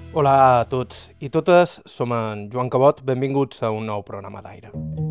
Hola a tots i totes, som en Joan Cabot, benvinguts a un nou programa d'aire.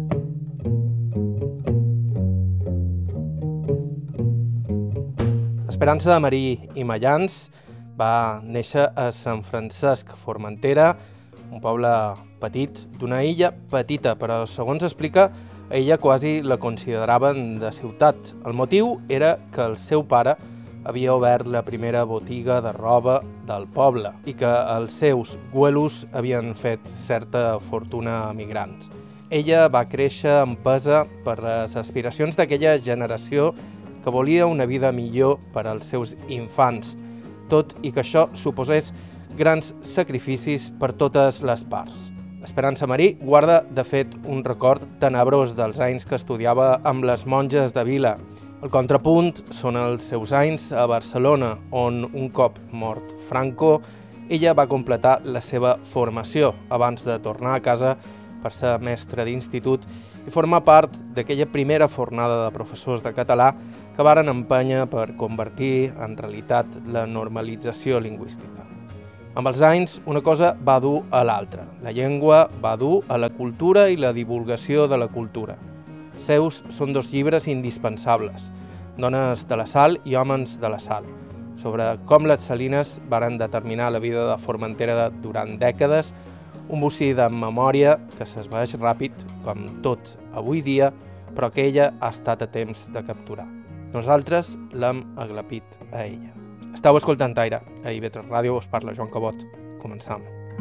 Esperança de Marí i Mallans va néixer a Sant Francesc, Formentera, un poble petit, d'una illa petita, però segons explica, a ella quasi la consideraven de ciutat. El motiu era que el seu pare havia obert la primera botiga de roba del poble i que els seus güelos havien fet certa fortuna emigrant. Ella va créixer empesa per les aspiracions d'aquella generació que volia una vida millor per als seus infants, tot i que això suposés grans sacrificis per totes les parts. Esperança Marí guarda, de fet, un record tenebrós dels anys que estudiava amb les monges de Vila. El contrapunt són els seus anys a Barcelona, on un cop mort Franco, ella va completar la seva formació abans de tornar a casa per ser mestra d'institut i formar part d'aquella primera fornada de professors de català que varen empènyer per convertir en realitat la normalització lingüística. Amb els anys, una cosa va dur a l'altra. La llengua va dur a la cultura i la divulgació de la cultura. Seus són dos llibres indispensables, Dones de la Sal i Homes de la Sal, sobre com les salines varen determinar la vida de Formentera durant dècades, un bocí de memòria que s'esvaeix ràpid, com tot avui dia, però que ella ha estat a temps de capturar. Nosaltres l'hem aglapit a ella. Estau escoltant Aire, a IB3 Ràdio us parla Joan Cabot. Començam.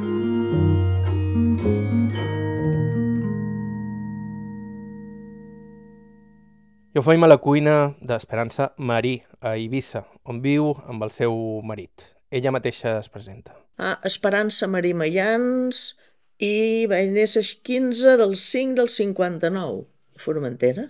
Jo feim a la cuina d'Esperança Marí, a Eivissa, on viu amb el seu marit. Ella mateixa es presenta. Esperança Marí Mallans i vaig néixer el 15 del 5 del 59, a Formentera.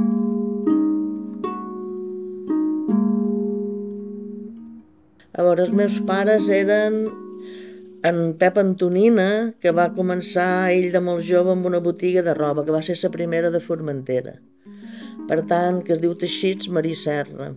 Llavors, els meus pares eren en Pep Antonina, que va començar ell de molt jove amb una botiga de roba, que va ser la primera de Formentera. Per tant, que es diu Teixits Marí Serra.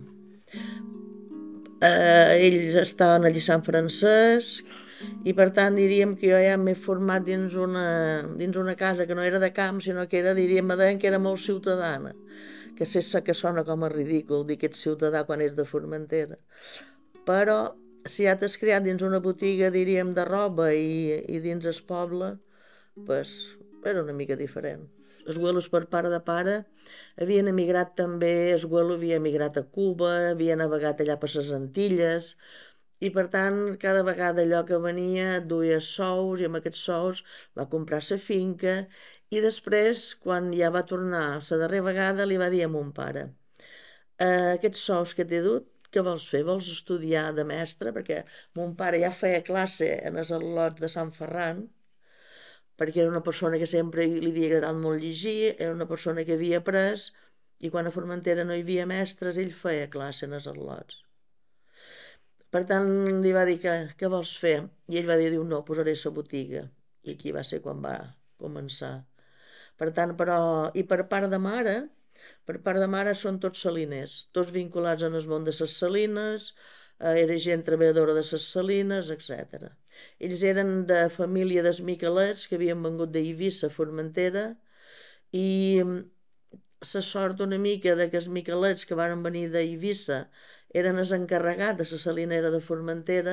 Ells estaven allí a Sant Francesc i per tant diríem que jo ja m'he format dins una casa que no era de camp, sinó que era, diríem, que era molt ciutadana, que sé que sona com a ridícul dir que ets ciutadà quan ets de Formentera, però si ja t'has criat dins una botiga, diríem, de roba i dins el poble, pues, era una mica diferent. Els abuelos per part de pare havien emigrat també, el abuelo havia emigrat a Cuba, havia navegat allà per les Antilles, i per tant cada vegada allò que venia duia sous i amb aquests sous va comprar la finca i després quan ja va tornar la darrera vegada li va dir a mon pare aquests sous que t'he dut, què vols fer? Vols estudiar de mestre? Perquè mon pare ja feia classe en els al·lots de Sant Ferran, perquè era una persona que sempre li havia agradat molt llegir, era una persona que havia après, i quan a Formentera no hi havia mestres, ell feia classe en els al·lots. Per tant, li va dir què vols fer? I ell va dir, no, posaré la botiga. I aquí va ser quan va començar. Per tant, però, i per part de mare són tots saliners, tots vinculats en el món de les salines, era gent treballadora de les salines, etc. Ells eren de família dels Miquelets, que havien vengut d'Eivissa a Formentera, i la sort una mica de que els Miquelets que varen venir d'Eivissa eren els encarregats de la salinera de Formentera,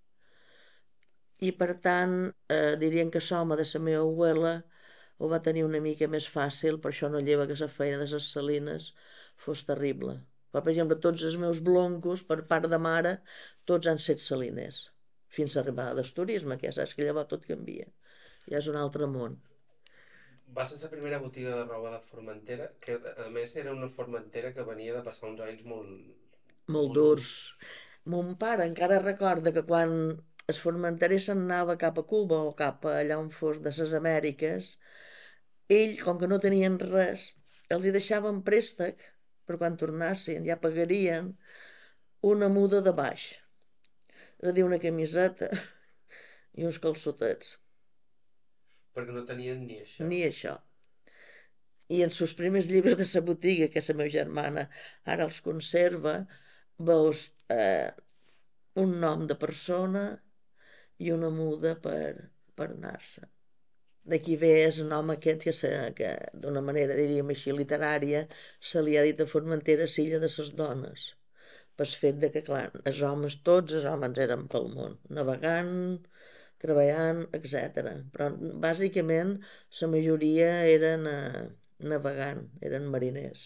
i per tant dirien que l'home de la meva abuela ho va tenir una mica més fàcil, per això no lleva que la feina de les salines fos terrible. Però, per exemple, tots els meus bloncos, per part de mare, tots han set saliners, fins a arribar al turisme, que ja saps que llavors tot canvia. Ja és un altre món. Va ser la primera botiga de roba de Formentera, que a més era una Formentera que venia de passar uns anys Molt molt durs. durs. Mon pare encara recorda que quan es formentaré se'n anava cap a Cuba o cap a allà on fos de les Amèriques, ell, com que no tenien res, els hi deixaven préstec per quan tornassin, ja pagarien una muda de baix, és a dir, una camiseta i uns calçotets. Perquè no tenien ni això. Ni això. I en sus primers llibres de la botiga, que la meva germana ara els conserva, veus un nom de persona i una muda per anar-se. D'aquí ve el nom aquest que d'una manera, diríem així, literària, se li ha dit a Formentera l'illa de les dones, pel fet de que, clar, els homes, tots els homes eren pel món, navegant, treballant, etc. Però bàsicament la majoria eren navegant, eren mariners.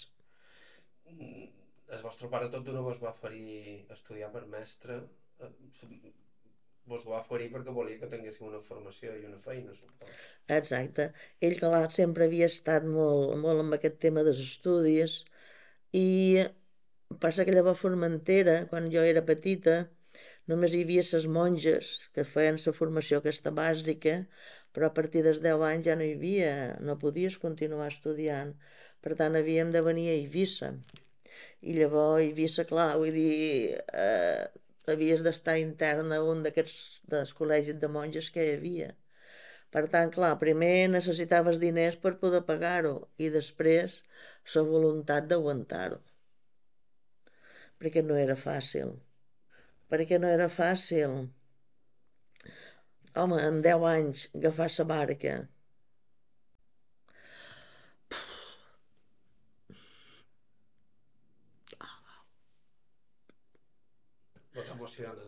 El vostre pare tot d'una vos va oferir estudiar per mestre. eh, Vos va oferir perquè volia que tinguéssiu una formació i una feina, suposo. Exacte. Ell, clar, sempre havia estat molt, molt amb aquest tema dels estudis i passa que llavors a Formentera, quan jo era petita, només hi havia les monges que feien la formació aquesta bàsica, però a partir dels 10 anys ja no hi havia, no podies continuar estudiant. Per tant, havíem de venir a Eivissa. I llavors a Eivissa, clar, vull dir, havies d'estar interna a un d'aquests dels col·legis de monges que hi havia. Per tant, clar, primer necessitaves diners per poder pagar-ho i després la voluntat d'aguantar-ho, perquè no era fàcil. Perquè no era fàcil. Home, en 10 anys agafar la barca. Vos emociona.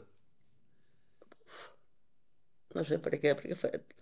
No sé per què, perquè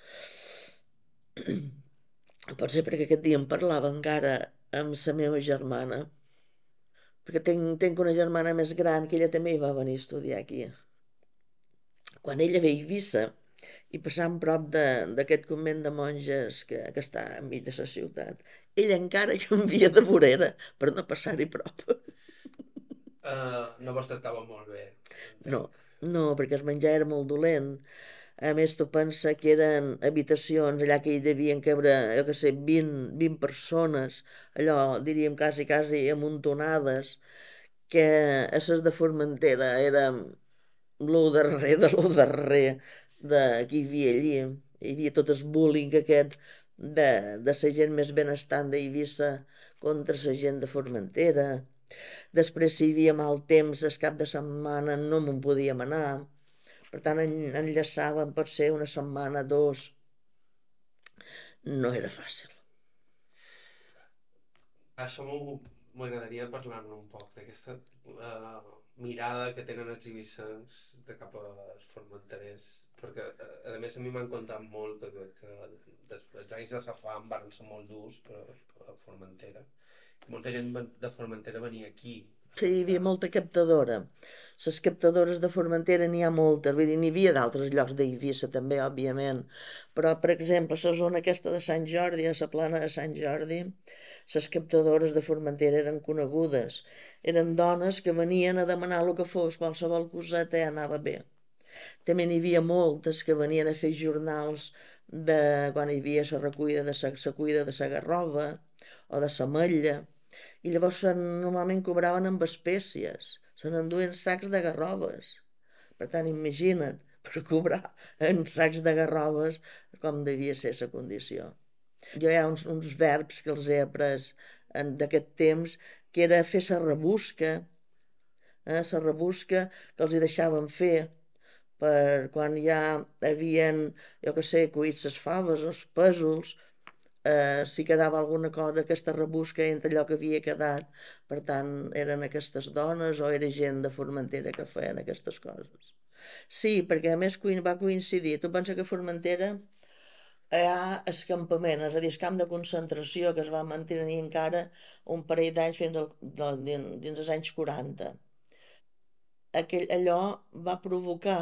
potser perquè aquest dia em parlava encara amb la meva germana, perquè tinc una germana més gran que ella també hi va venir a estudiar aquí. Quan ella ve a Eivissa i passant prop d'aquest convent de monges que està enmig de la ciutat, ella encara canvia de vorera per no passar-hi prop. No vos tractava molt bé, No, entenc. no, perquè el menjar era molt dolent. A més, tu pensa que eren habitacions allà que hi devien cabre, jo què sé, 20 persones, allò, diríem, quasi amuntonades, que a ses de Formentera era lo darrer de lo darrer que hi havia allí. Hi havia tot el bullying aquest de la gent més benestant d'Eivissa contra la gent de Formentera. Després, si hi havia mal temps, el cap de setmana no me'n podíem anar. Per tant, enllaçàvem potser una setmana, dos. No era fàcil. Això m'agradaria parlar-ne un poc d'aquesta mirada que tenen els ibicencs de cap a els formenterers, perquè a més a mi m'han contat molt que els anys de la fam van ser molt durs per a Formentera. Molta gent de Formentera venia aquí a Sí, hi havia cercar. molta captadora. Les captadores de Formentera n'hi ha moltes, vull dir, n'hi havia d'altres llocs d'Eivissa també, òbviament, però, per exemple, la zona aquesta de Sant Jordi, a la plana de Sant Jordi, les captadores de Formentera eren conegudes. Eren dones que venien a demanar el que fos, qualsevol coseta ja anava bé. També n'hi havia moltes que venien a fer jornals de quan hi havia la recollida de la cuida de la garrova o de l'ametlla, i llavors normalment cobraven amb espècies, se n'enduen sacs de garroves. Per tant, imagina't, per cobrar en sacs de garroves com devia ser la condició. Jo hi ha uns verbs que els he après d'aquest temps, que era fer la rebusca, la rebusca que els hi deixaven fer per quan ja havien, jo que sé, cuit les faves o els pèsols, si quedava alguna cosa, aquesta rebusca entre allò que havia quedat. Per tant, eren aquestes dones o era gent de Formentera que feien aquestes coses. Sí, perquè a més va coincidir. Tu pensa que a Formentera hi ha escampament, és a dir, el camp de concentració que es va mantenir encara un parell d'anys dins dels anys 40. Allò va provocar,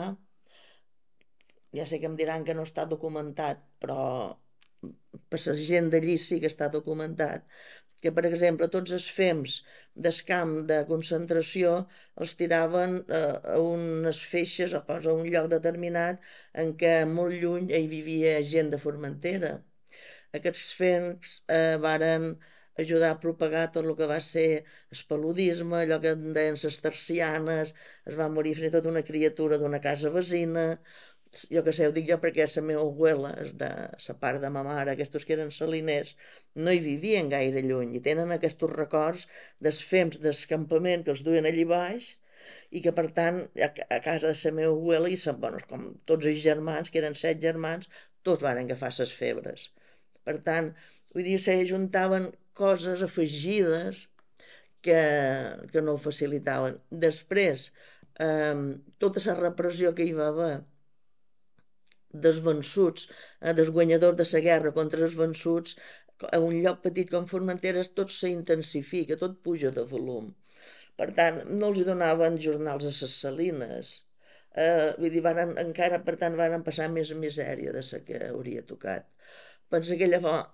ja sé que em diran que no està documentat, però per la gent d'allí sí que està documentat, que per exemple tots els fems del camp de concentració els tiraven a unes feixes o a un lloc determinat en què molt lluny hi vivia gent de Formentera. Aquests fems varen ajudar a propagar tot el que va ser el paludisme, allò que en deien les tercianes, es va morir fins i tot una criatura d'una casa veïna, jo que sé, ho dic jo perquè la meva abuela, de la part de ma mare, aquests que eren saliners, no hi vivien gaire lluny i tenen aquests records dels fems d'escampament que els duien allí baix i que per tant a casa de la meva abuela, bueno, com tots els germans, que eren 7 germans, tots van agafar les febres. Per tant, vull dir, se juntaven coses afegides que no ho facilitaven. Després, tota la repressió que hi va haver dels vençuts, dels guanyadors de la guerra contra els vençuts, a un lloc petit com Formentera tot s'intensifica, tot puja de volum. Per tant, no els donaven jornals a les salines. Vull dir, encara, per tant, van passar més misèria de la que hauria tocat. Pensa que llavors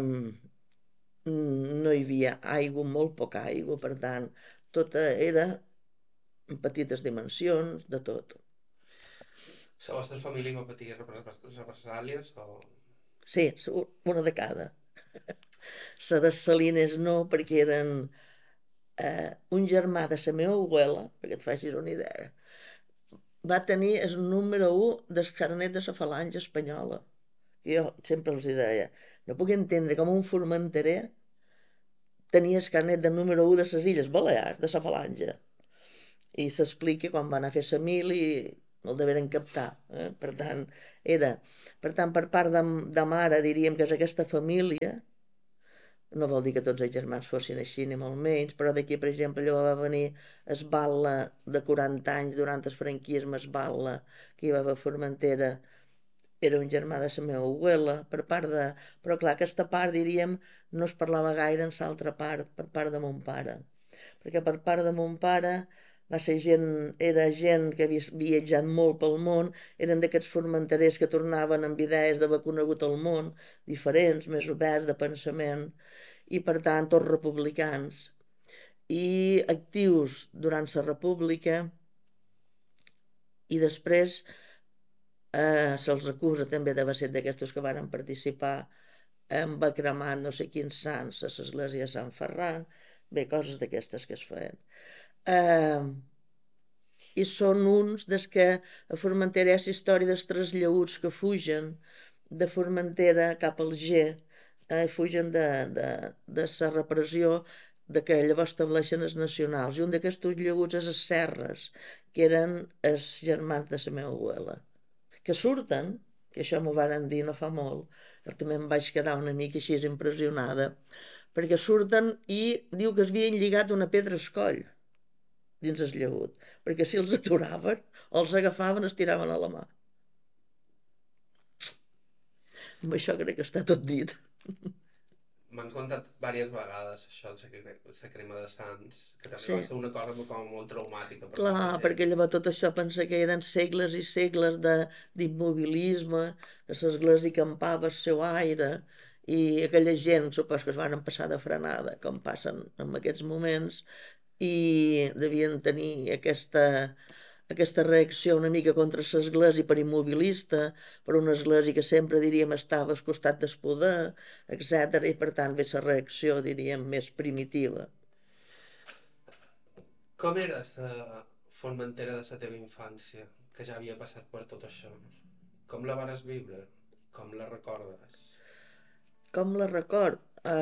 no hi havia aigua, molt poca aigua, per tant, tot era en petites dimensions, de tot. La vostra família va patir represàlies o...? Sí, una de cada. La de Salines no, perquè eren un germà de la meva abuela, perquè et facis una idea, va tenir el número 1 del carnet de la falange espanyola. Jo sempre els deia, no puc entendre com un formenterer tenia el carnet del número 1 de les Illes Balears, de la falange. I s'explica quan van a fer la mil i el deveren captar. Per tant, per part de mare diríem que és aquesta família. No vol dir que tots els germans fossin així, ni molt menys, però d'aquí, per exemple, allò va venir Esballa de 40 anys durant el franquisme, Esballa, que hi va haver a Formentera, era un germà de la meva abuela, per part de... Però clar, aquesta part, diríem, no es parlava gaire en l'altra part, per part de mon pare. Perquè per part de mon pare era gent que havia viatjat molt pel món, eren d'aquests formenterers que tornaven amb idees d'haver conegut el món, diferents, més oberts de pensament, i per tant tots republicans, i actius durant la república, i després se'ls acusa també d'haver set d'aquestos que varen participar en va cremar no sé quins sants a l'església de Sant Ferran, bé, coses d'aquestes que es feien. I són uns des que a Formentera hi ha la història dels trasllaguts que fugen de Formentera cap al G, fugen de la repressió de que llavors estableixen els nacionals. I un d'aquests llaguts és els Serres, que eren els germans de la meva abuela, que surten, que això m'ho varen dir no fa molt, jo també em vaig quedar una mica així impressionada, perquè surten i diu que es havien lligat una pedra al coll dins el llagut, perquè si els aturaven o els agafaven es tiraven a la mà. Amb això crec que està tot dit. M'han contat diverses vegades això, la crema de Sants, que també Sí. va ser una cosa com molt traumàtica. Clar, perquè llavors tot això pensa que eren segles i segles d'immobilisme, que l'església campava el seu aire, i aquella gent, supos que es van passar de frenada, com passen en aquests moments, i devien tenir aquesta reacció una mica contra l'església per immobilista, per una església que sempre, diríem, estava al costat del poder, etc. I per tant ve la reacció, diríem, més primitiva. Com era la Formentera de la teva infància, que ja havia passat per tot això? Com la vares viure? Com la recordes? Com la record?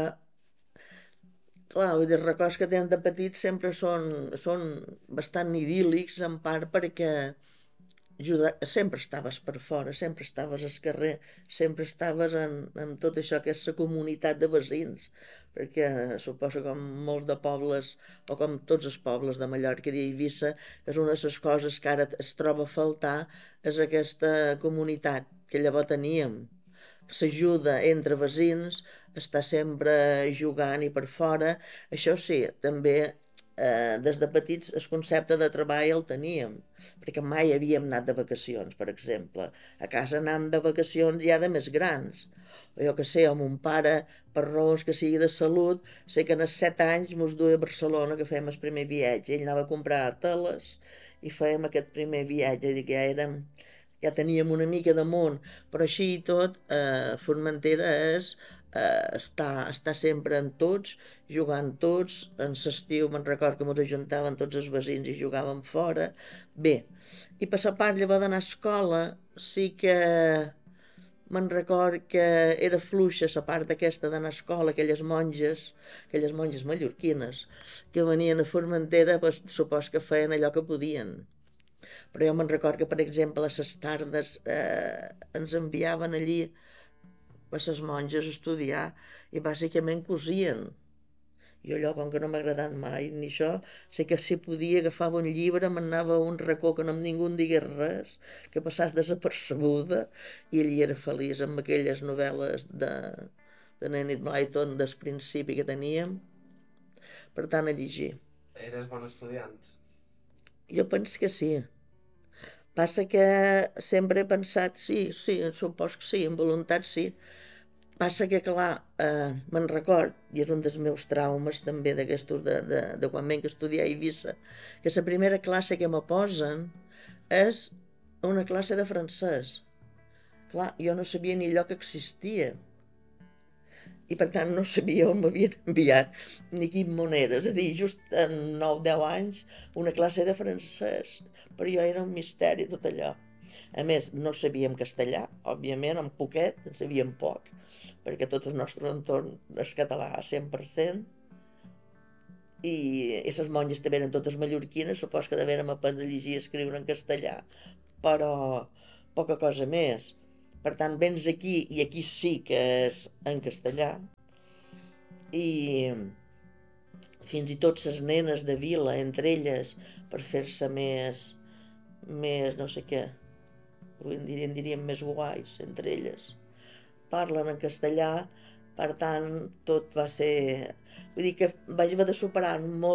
Clar, vull dir, els records que tenen de petits sempre són bastant idíl·lics, en part perquè sempre estaves per fora, sempre estaves al carrer, sempre estaves en tot això que és la comunitat de veïns, perquè suposo com molts de pobles, o com tots els pobles de Mallorca i d'Eivissa, que és una de les coses que ara es troba a faltar, és aquesta comunitat que llavors teníem, s'ajuda entre veïns, està sempre jugant i per fora. Això sí, també des de petits el concepte de treball el teníem, perquè mai havíem anat de vacacions, per exemple. A casa anàvem de vacacions ja de més grans. O jo que sé, o mon pare, per raons que sigui de salut, sé que en els 7 anys mos duia a Barcelona, que fèiem el primer viatge. Ell anava a comprar teles i fèiem aquest primer viatge, i que ja teníem una mica de món, però així i tot, Formentera està sempre en tots, jugant tots, en l'estiu me'n record que ens ajuntaven tots els veïns i jugàvem fora. Bé, i per la part llavors d'anar a escola sí que Me'n record que era fluixa la part aquesta d'anar a escola, aquelles monges mallorquines, que venien a Formentera, pues, supos que feien allò que podien. Però jo me'n record que, per exemple, a les tardes ens enviaven allí a les monges a estudiar i bàsicament cosien. Jo allò, com que no m'ha agradat mai ni això, sé que si podia agafava un llibre, m'anava a un racó que ningú em digués res, que passàs desapercebuda, i allí era feliç amb aquelles novel·les de Enid Blyton del principi que teníem. Per tant, a llegir. Eres bon estudiant? Jo penso que sí. Passa que sempre he pensat, sí, supos que sí, amb voluntat sí. Passa que, clar, me'n record, i és un dels meus traumes també d'aquestos de quan venc a estudiar a Eivissa, que la primera classe que me posen és una classe de francès. Clar, jo no sabia ni allò que existia. I per tant no sabia on m'havien enviat ni quin món era. És a dir, just en 9-10 anys, una classe de francès. Per jo era un misteri tot allò. A més, no sabíem castellà, òbviament, en poquet, en sabíem poc, perquè tot el nostre entorn és català 100%, i les monges també eren totes mallorquines, supos que devérem aprendre a llegir i escriure en castellà, però poca cosa més. Per tant, vens aquí, i aquí sí que és en castellà, i fins i tot les nenes de vila, entre elles, per fer-se més no sé què, en diríem més guais, entre elles, parlen en castellà, per tant, tot va ser... Vull dir que vaig haver de superar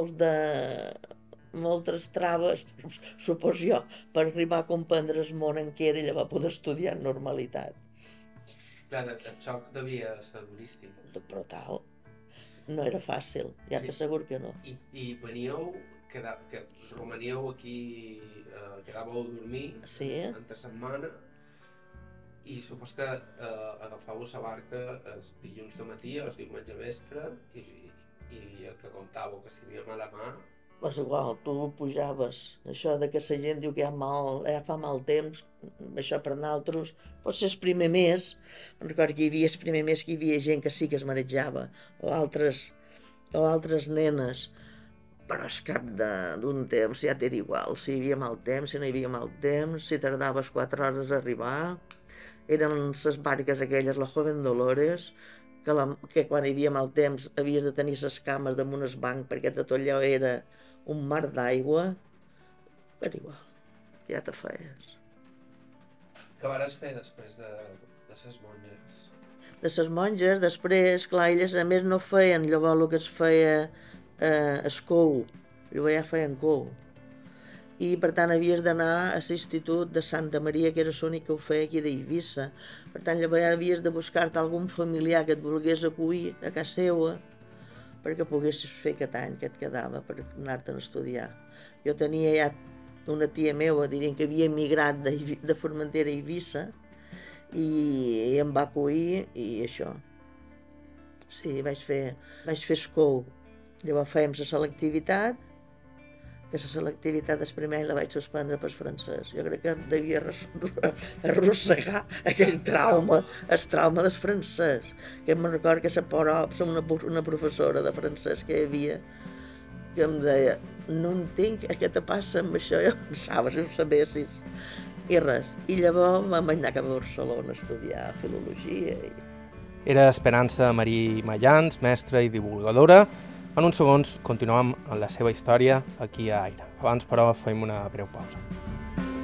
moltes traves, supos jo, per arribar a comprendre el món en què era i llavors poder estudiar amb normalitat. Clar, el xoc devia ser duríssim. Però tal, no era fàcil, ja t'asseguro que no. I veníeu, que romaníeu aquí, quedàveu a dormir entre setmana, i supos que agafàveu la barca el dilluns de matí o el diumenge vespre, i el que comptàveu que si havia mala mà... És igual, tu pujaves. Això de que la gent diu que ja fa mal temps, això per nosaltres, potser el primer mes, recordo que hi havia el primer mes que hi havia gent que sí que es marejava, o altres nenes, però al cap d'un temps ja t'era igual, si hi havia mal temps, si no hi havia mal temps, si tardaves 4 hores a arribar, eren les barques aquelles, la Joven Dolores, que quan hi havia mal temps havies de tenir les cames damunt el banc perquè tot allò era un mar d'aigua, era igual, ja te feies. Què vas fer després de les monges? De les monges, després, clar, elles a més no feien llavors el que es feia escou, llavors ja feien cou. I per tant havies d'anar a l'institut de Santa Maria, que era l'únic que ho feia aquí d'Eivissa. Per tant, llavors havies de buscar-te algun familiar que et volgués acollir a casa seva perquè poguessis fer aquest any que et quedava per anar-te'n a estudiar. Jo tenia ja una tia meva, diríem que havia emigrat de Formentera a Eivissa, i em va acollir i això. Sí, vaig fer escou. Llavors fèiem la selectivitat, que la selectivitat del primer any la vaig suspendre pel francès. Jo crec que devia arrossegar aquell trauma, el trauma del francès. Que me'n record que una professora de francès que hi havia, que em deia, no entenc què te passa amb això, jo pensava, si ho sabessis. I res. I llavors me'n vaig anar cap a Barcelona a estudiar filologia. Era Esperança Marí Mayans, mestra i divulgadora. En uns segons continuem amb la seva història aquí a Aire. Abans, però, fem una breu pausa.